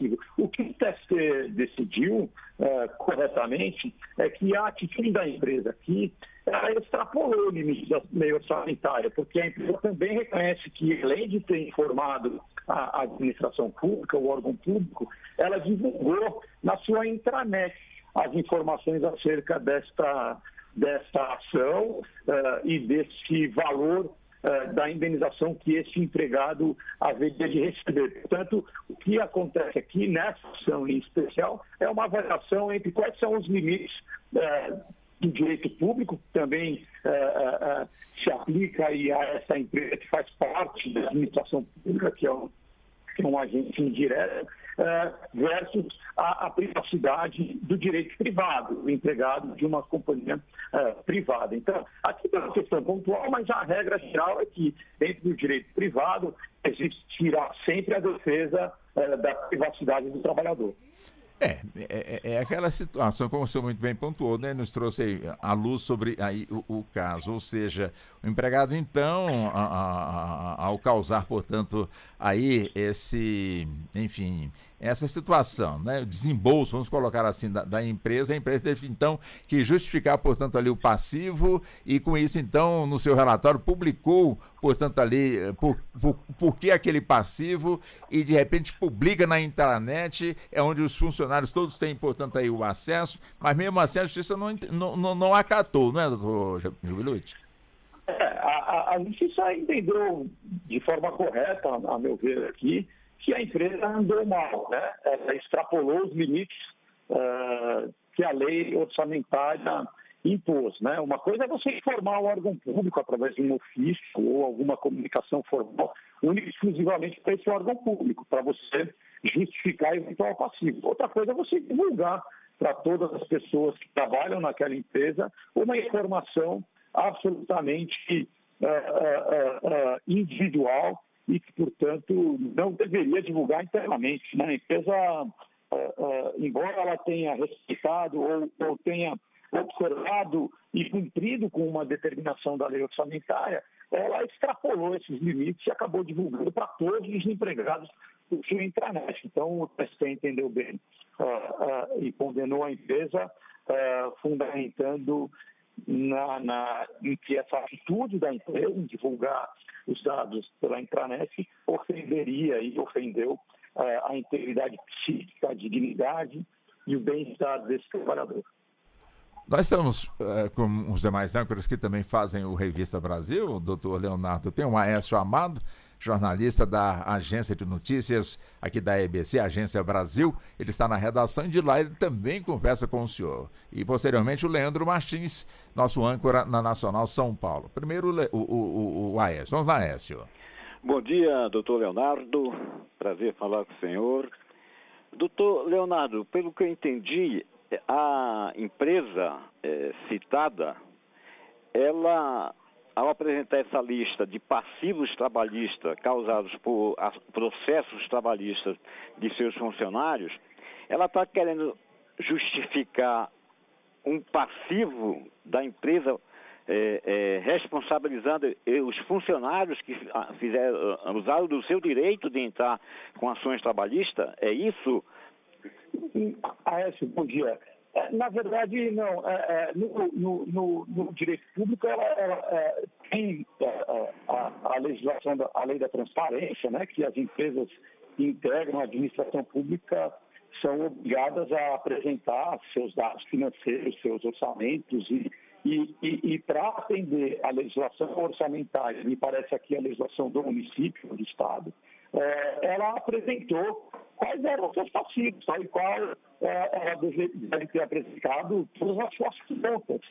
passivo. O que o TST decidiu corretamente é que a atitude da empresa aqui ela extrapolou o limite da lei orçamentária, porque a empresa também reconhece que, além de ter informado a administração pública, o órgão público, ela divulgou na sua intranet as informações acerca desta ação e desse valor da indenização que esse empregado haveria de receber. Portanto, o que acontece aqui nessa ação em especial é uma avaliação entre quais são os limites do direito público, que também se aplica aí a essa empresa que faz parte da administração pública, que é um agente indireto, versus a privacidade do direito privado, o empregado de uma companhia privada. Então, aqui tem uma questão pontual, mas a regra geral é que, dentro do direito privado, existirá sempre a defesa da privacidade do trabalhador. É aquela situação, como o senhor muito bem pontuou, né? Nos trouxe aí a luz sobre aí o caso, ou seja, o empregado então, ao causar, portanto, aí essa situação, né? O desembolso, vamos colocar assim, da empresa, a empresa teve então que justificar, portanto, ali o passivo e com isso então, no seu relatório, publicou, portanto, ali, por que aquele passivo e de repente publica na intranet, é onde os funcionários todos têm, portanto, aí o acesso, mas mesmo assim a justiça não acatou, não é, doutor Jubilucci? A justiça entendeu de forma correta, a meu ver aqui, que a empresa andou mal, né? Ela extrapolou os limites que a lei orçamentária impôs, né? Uma coisa é você informar o órgão público através de um ofício ou alguma comunicação formal, única e exclusivamente para esse órgão público, para você justificar eventual passivo. Outra coisa é você divulgar para todas as pessoas que trabalham naquela empresa uma informação absolutamente individual e que, portanto, não deveria divulgar internamente. Né? A empresa, embora ela tenha respeitado ou tenha observado e cumprido com uma determinação da lei orçamentária, ela extrapolou esses limites e acabou divulgando para todos os empregados do sua intranet. Então, o TST entendeu bem e condenou a empresa, fundamentando em que essa atitude da empresa em divulgar os dados pela intranet ofenderia e ofendeu a integridade psíquica, a dignidade e o bem-estar desse trabalhador. Nós estamos com os demais âncoras que também fazem o Revista Brasil, o doutor Leonardo, tem o Aécio Amado, jornalista da agência de notícias aqui da EBC, Agência Brasil. Ele está na redação e de lá ele também conversa com o senhor. E posteriormente o Leandro Martins, nosso âncora na Nacional São Paulo. Primeiro o Aécio. Vamos lá, Aécio. Bom dia, doutor Leonardo. Prazer falar com o senhor. Doutor Leonardo, pelo que eu entendi, a empresa citada, ela, ao apresentar essa lista de passivos trabalhistas causados por processos trabalhistas de seus funcionários, ela está querendo justificar um passivo da empresa responsabilizando os funcionários que usaram do seu direito de entrar com ações trabalhistas? É isso? Aécio, bom dia. Na verdade, não. No direito público, ela tem a legislação, a lei da transparência, né, que as empresas que integram a administração pública são obrigadas a apresentar seus dados financeiros, seus orçamentos e para atender a legislação orçamentária, me parece aqui a legislação do município, do estado, ela apresentou quais eram os seus passivos, tal e qual ela deve ter apresentado todas as suas contas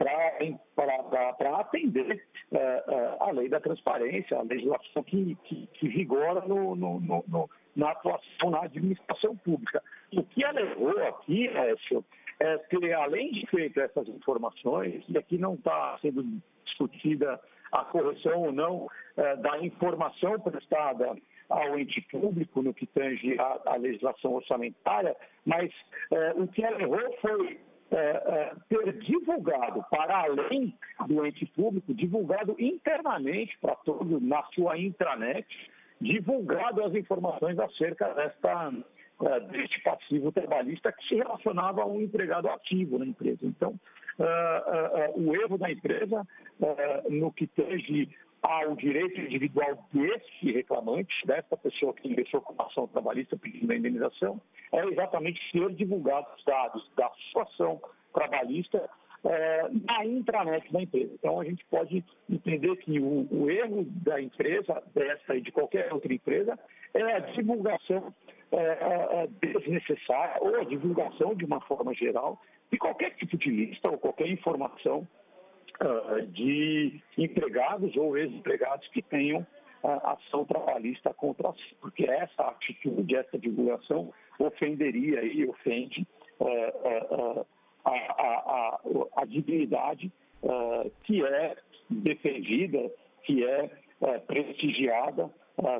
para atender a lei da transparência, a legislação que vigora na atuação na administração pública. O que ela errou aqui, Écio, é ter, além de feito essas informações, e aqui não está sendo discutida a correção ou não da informação prestada ao ente público no que tange a legislação orçamentária, mas o que ela errou foi ter divulgado, para além do ente público, divulgado internamente para todos, na sua intranet, divulgado as informações acerca deste passivo trabalhista que se relacionava a um empregado ativo na empresa. Então, o erro da empresa no que tange ao direito individual desse reclamante, dessa pessoa que ingressou com a ação trabalhista pedindo a indenização, é exatamente ter divulgado os dados da sua ação trabalhista na intranet da empresa. Então, a gente pode entender que o erro da empresa, dessa e de qualquer outra empresa, é a divulgação desnecessária ou a divulgação, de uma forma geral, de qualquer tipo de lista ou qualquer informação de empregados ou ex-empregados que tenham ação trabalhista contra si, porque essa atitude, essa divulgação ofenderia e ofende a dignidade que é defendida, que é prestigiada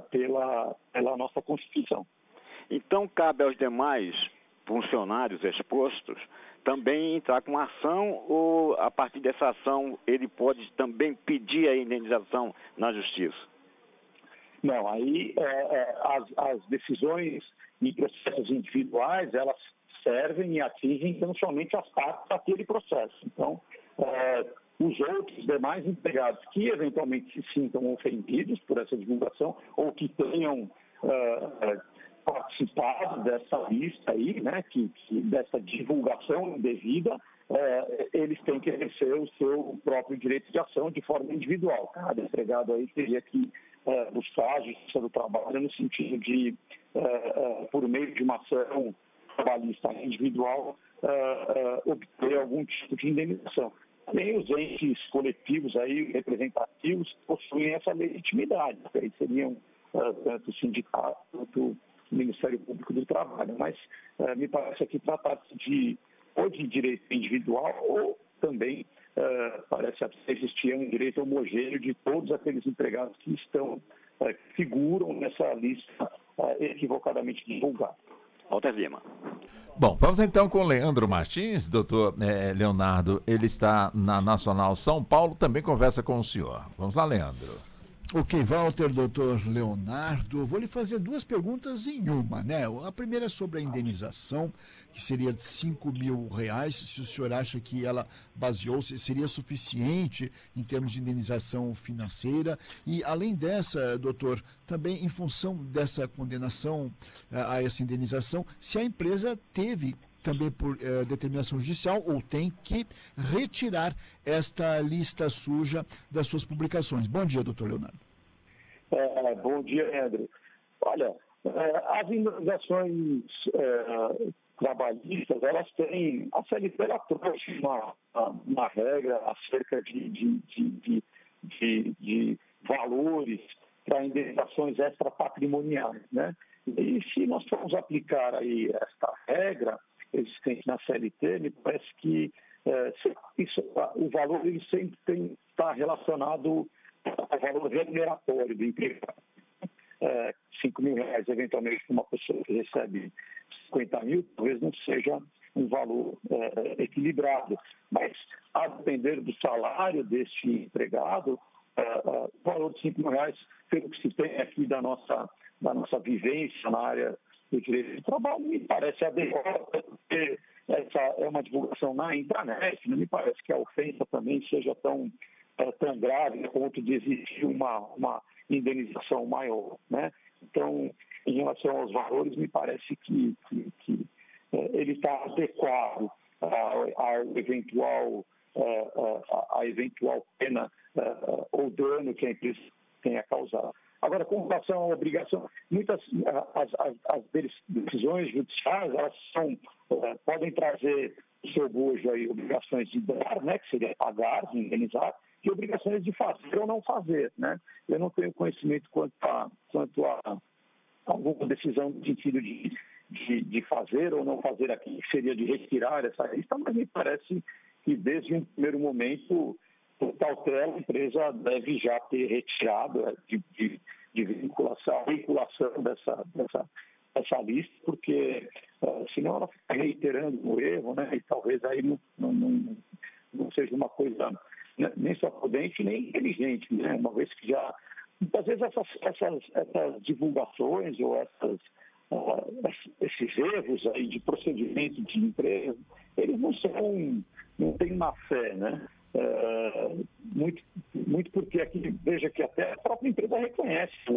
pela nossa Constituição. Então, cabe aos demais funcionários expostos também entrar com ação, ou a partir dessa ação ele pode também pedir a indenização na Justiça? Não, aí as decisões e processos individuais, elas servem e atingem tão somente as partes daquele processo. Então, os outros demais empregados que eventualmente se sintam ofendidos por essa divulgação ou que tenham participado dessa lista aí, né, dessa divulgação indevida, eles têm que exercer o seu próprio direito de ação de forma individual. Cada empregado aí teria que buscar a Justiça do Trabalho no sentido de, por meio de uma ação trabalhista individual, obter algum tipo de indenização. Também os entes coletivos aí, representativos, possuem essa legitimidade, que aí seriam tanto o sindicato quanto o Ministério Público do Trabalho. Mas me parece que tratar-se ou de direito individual ou também parece existir um direito homogêneo de todos aqueles empregados que figuram nessa lista equivocadamente divulgada. Walter Lima. Bom, vamos então com o Leandro Martins, doutor Leonardo, ele está na Nacional São Paulo, também conversa com o senhor. Vamos lá, Leandro. Ok, Walter, doutor Leonardo, vou lhe fazer duas perguntas em uma, né? A primeira é sobre a indenização, que seria de R$5.000, se o senhor acha que ela baseou-se, seria suficiente em termos de indenização financeira, e além dessa, doutor, também em função dessa condenação a essa indenização, se a empresa teve também por determinação judicial, ou tem que retirar esta lista suja das suas publicações. Bom dia, doutor Leonardo. Bom dia, Leandro. Olha, as indenizações trabalhistas, elas têm... A CLT ela trouxe uma regra acerca de valores para indenizações extrapatrimoniais, né? E se nós formos aplicar aí esta regra existente na CLT, me parece que o valor ele sempre está relacionado ao valor remuneratório do empregado. R$5.000, eventualmente, para uma pessoa que recebe 50 mil, talvez não seja um valor equilibrado. Mas, a depender do salário deste empregado, o valor de R$5.000, pelo que se tem aqui da nossa vivência na área do direito de trabalho, me parece adequado, porque essa é uma divulgação na intranet, não me parece que a ofensa também seja tão grave a ponto de existir uma indenização maior, né? Então, em relação aos valores, me parece que ele está adequado à eventual pena ou dano que a empresa tenha causado. Agora, com relação à obrigação, muitas as decisões judiciais, elas podem trazer o seu bojo aí obrigações de dar, né, que seria pagar, de indenizar, e obrigações de fazer ou não fazer, né? Eu não tenho conhecimento quanto a alguma decisão no sentido de fazer ou não fazer aqui, que seria de retirar essa lista, mas me parece que desde um primeiro momento, por cautela, a empresa deve já ter retirado de vinculação dessa lista, porque senão ela fica reiterando o erro, né? E talvez aí não seja uma coisa nem só prudente, nem inteligente, né? Uma vez que já... Muitas vezes essas divulgações ou esses erros aí de procedimento de empresa, eles não têm má fé, né? Muito porque aqui, veja que até a própria empresa reconhece